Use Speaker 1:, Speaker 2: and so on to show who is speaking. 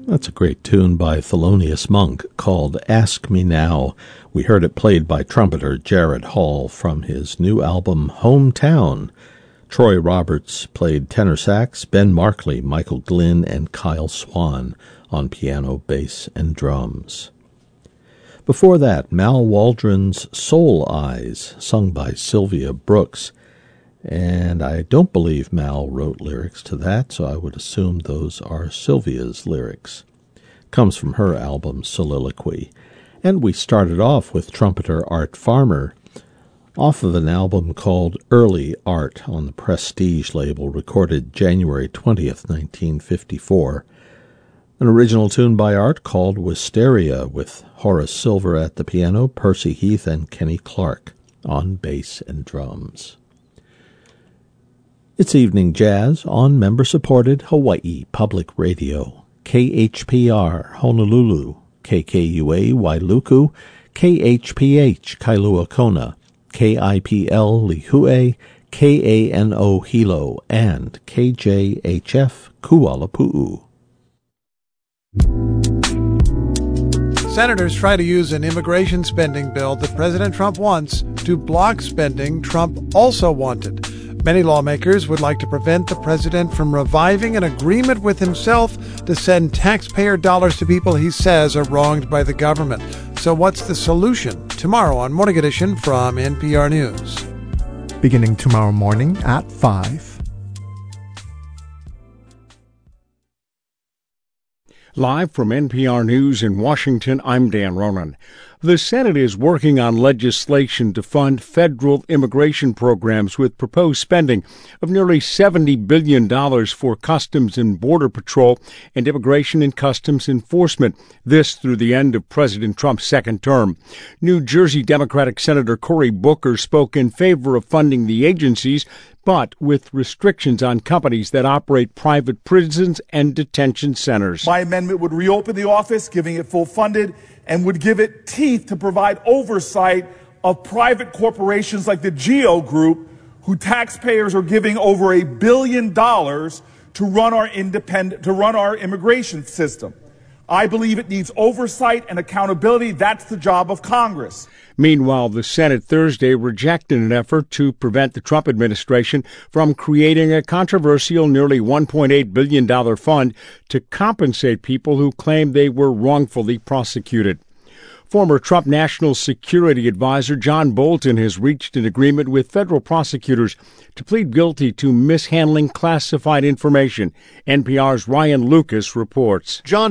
Speaker 1: That's a great tune by Thelonious Monk called Ask Me Now. We heard it played by trumpeter Jared Hall from his new album Hometown. Troy Roberts played tenor sax, Ben Markley, Michael Glynn, and Kyle Swan on piano, bass, and drums. Before that, Mal Waldron's Soul Eyes, sung by Sylvia Brooks. And I don't believe Mal wrote lyrics to that, so I would assume those are Sylvia's lyrics. Comes from her album Soliloquy. And we started off with trumpeter Art Farmer, off of an album called Early Art on the Prestige label, recorded January 20th, 1954. An original tune by Art called Wisteria, with Horace Silver at the piano, Percy Heath, and Kenny Clark on bass and drums. It's Evening Jazz on member-supported Hawaii Public Radio, KHPR Honolulu, KKUA Wailuku, KHPH Kailua Kona, KIPL Lihue, KANO Hilo, and KJHF Kuala-Pu'u.
Speaker 2: Senators try to use an immigration spending bill that President Trump wants to block spending Trump also wanted. Many lawmakers would like to prevent the president from reviving an agreement with himself to send taxpayer dollars to people he says are wronged by the government. So what's the solution? Tomorrow on Morning Edition from NPR News.
Speaker 3: Beginning tomorrow morning at 5.
Speaker 4: Live from NPR News in Washington, I'm Dan Ronan. The Senate is working on legislation to fund federal immigration programs with proposed spending of nearly $70 billion for Customs and Border Patrol and Immigration and Customs Enforcement, this through the end of President Trump's second term. New Jersey Democratic Senator Cory Booker spoke in favor of funding the agencies, but with restrictions on companies that operate private prisons and detention centers.
Speaker 5: My amendment would reopen the office, giving it full funded, and would give it teeth to provide oversight of private corporations like the GEO Group, who taxpayers are giving over $1 billion to run our immigration system. I believe it needs oversight and accountability. That's the job of Congress.
Speaker 4: Meanwhile, the Senate Thursday rejected an effort to prevent the Trump administration from creating a controversial nearly $1.8 billion fund to compensate people who claim they were wrongfully prosecuted. Former Trump National Security Advisor John Bolton has reached an agreement with federal prosecutors to plead guilty to mishandling classified information. NPR's Ryan Lucas reports.
Speaker 6: John